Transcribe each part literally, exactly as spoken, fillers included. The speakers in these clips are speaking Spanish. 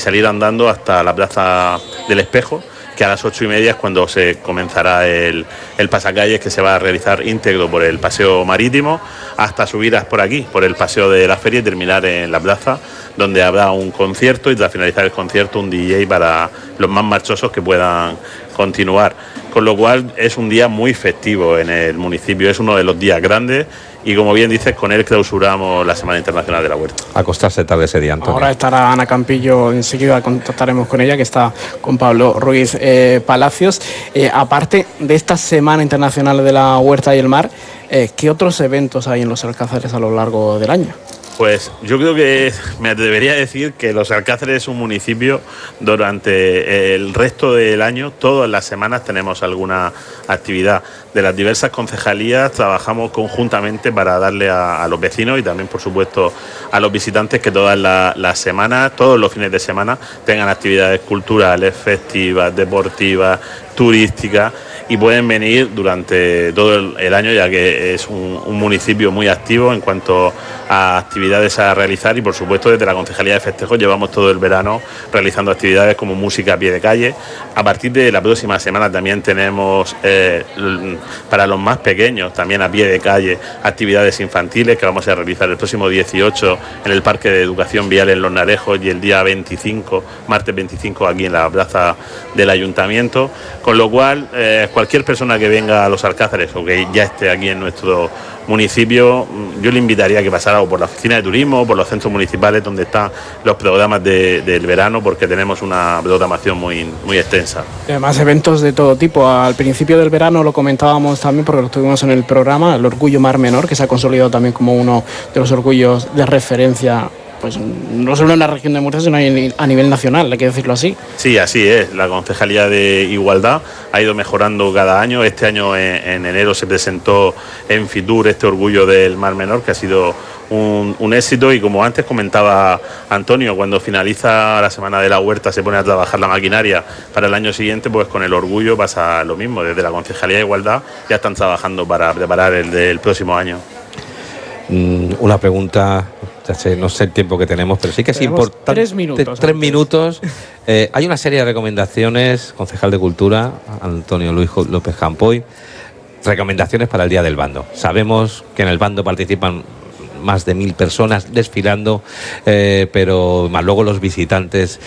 salir andando hasta la Plaza del Espejo, que a las ocho y media es cuando se comenzará el, el pasacalles, que se va a realizar íntegro por el paseo marítimo hasta subir por aquí, por el paseo de la feria y terminar en la plaza, donde habrá un concierto y tras finalizar el concierto un D J para los más marchosos que puedan continuar. Con lo cual es un día muy festivo en el municipio, es uno de los días grandes y, como bien dices, con él clausuramos la Semana Internacional de la Huerta. Acostarse tarde ese día, Antonio. Ahora estará Ana Campillo, enseguida contactaremos con ella, que está con Pablo Ruiz eh, Palacios. Eh, aparte de esta Semana Internacional de la Huerta y el Mar, eh, ¿qué otros eventos hay en los Alcázares a lo largo del año? Pues yo creo que me debería decir que Los Alcázares es un municipio durante el resto del año, todas las semanas tenemos alguna actividad. De las diversas concejalías trabajamos conjuntamente para darle a, a los vecinos y también, por supuesto, a los visitantes que todas las, las semanas, todos los fines de semana, tengan actividades culturales, festivas, deportivas, turísticas, y pueden venir durante todo el, el año, ya que es un, un municipio muy activo en cuanto a actividades a realizar, y por supuesto desde la Concejalía de Festejos llevamos todo el verano realizando actividades como música a pie de calle. A partir de la próxima semana también tenemos eh, para los más pequeños, también a pie de calle, actividades infantiles que vamos a realizar el próximo dieciocho en el Parque de Educación Vial en Los Narejos y el día veinticinco, martes veinticinco, aquí en la plaza del Ayuntamiento, con lo cual eh, cualquier persona que venga a Los Alcázares o que ya esté aquí en nuestro municipio, yo le invitaría a que pasara o por la oficina de turismo o por los centros municipales donde están los programas de, del verano, porque tenemos una programación muy, muy extensa. Además, eventos de todo tipo. Al principio del verano lo comentábamos también, porque lo tuvimos en el programa, el Orgullo Mar Menor, que se ha consolidado también como uno de los orgullos de referencia, pues no solo en la región de Murcia, sino a nivel nacional, hay que decirlo así. Sí, así es. La Concejalía de Igualdad ha ido mejorando cada año. Este año, en, en enero, se presentó en Fitur este Orgullo del Mar Menor, que ha sido un, un éxito, y como antes comentaba Antonio, cuando finaliza la Semana de la Huerta se pone a trabajar la maquinaria para el año siguiente, pues con el Orgullo pasa lo mismo. Desde la Concejalía de Igualdad ya están trabajando para preparar el del próximo año. Mm, una pregunta... Ya sé, no sé el tiempo que tenemos, pero sí que es tenemos importante. Tres minutos. Tres minutos. Eh, hay una serie de recomendaciones, concejal de Cultura, Antonio Luis López Campoy, recomendaciones para el Día del Bando. Sabemos que en el bando participan más de mil personas desfilando, eh, pero más luego los visitantes.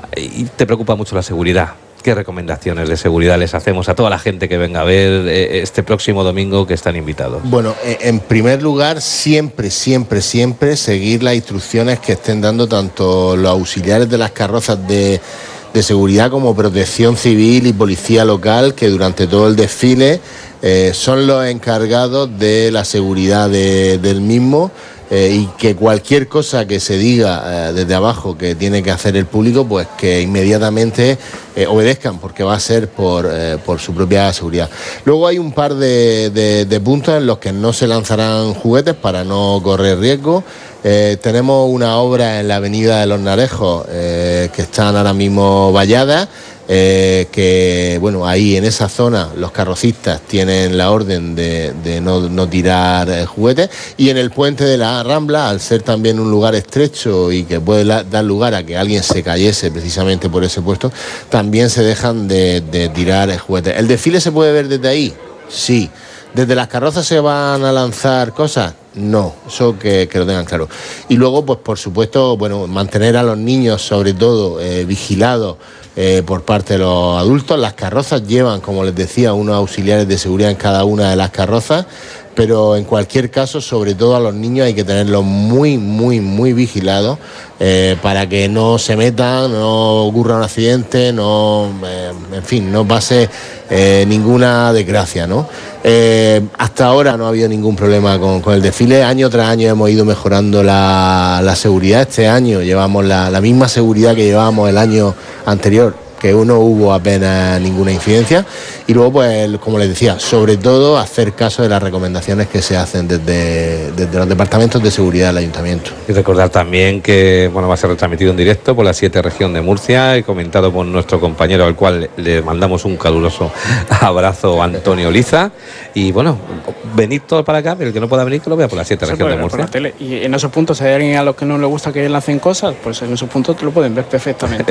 Y te preocupa mucho la seguridad. ¿Qué recomendaciones de seguridad les hacemos a toda la gente que venga a ver eh, este próximo domingo, que están invitados? Bueno, en primer lugar, siempre, siempre, siempre seguir las instrucciones que estén dando tanto los auxiliares de las carrozas de, de seguridad como Protección Civil y Policía Local, que durante todo el desfile eh, son los encargados de la seguridad de, del mismo. Eh, y que cualquier cosa que se diga eh, desde abajo que tiene que hacer el público, pues que inmediatamente eh, obedezcan, porque va a ser por, eh, por su propia seguridad. Luego hay un par de, de, de puntos en los que no se lanzarán juguetes para no correr riesgo. Eh, tenemos una obra en la avenida de Los Narejos eh, que están ahora mismo valladas. Eh, que bueno, ahí en esa zona los carrocistas tienen la orden de, de no, no tirar eh, juguetes, y en el puente de la Rambla, al ser también un lugar estrecho y que puede la, dar lugar a que alguien se cayese precisamente por ese puesto, también se dejan de, de tirar eh, juguetes. ¿El desfile se puede ver desde ahí? Sí. ¿Desde las carrozas se van a lanzar cosas? No, eso que, que lo tengan claro. Y luego, pues por supuesto, bueno, mantener a los niños sobre todo eh, vigilados eh, por parte de los adultos. Las carrozas llevan, como les decía, unos auxiliares de seguridad en cada una de las carrozas, pero en cualquier caso, sobre todo a los niños, hay que tenerlos muy, muy, muy vigilados eh, para que no se metan, no ocurra un accidente, no, eh, en fin, no pase eh, ninguna desgracia, ¿no? Eh, hasta ahora no ha habido ningún problema con, con el desfile. Año tras año hemos ido mejorando la, la seguridad. Este año llevamos la, la misma seguridad que llevábamos el año anterior, que no hubo apenas ninguna incidencia. Y luego, pues, como les decía, sobre todo hacer caso de las recomendaciones que se hacen desde, desde los departamentos de seguridad del Ayuntamiento. Y recordar también que bueno, va a ser retransmitido en directo por la siete región de Murcia y comentado por nuestro compañero, al cual le mandamos un caluroso abrazo, Antonio Liza. Y bueno, venid todos para acá, pero el que no pueda venir, que lo vea por la siete región de Murcia. Y en esos puntos, si hay alguien a los que no le gusta que lancen cosas, pues en esos puntos te lo pueden ver perfectamente.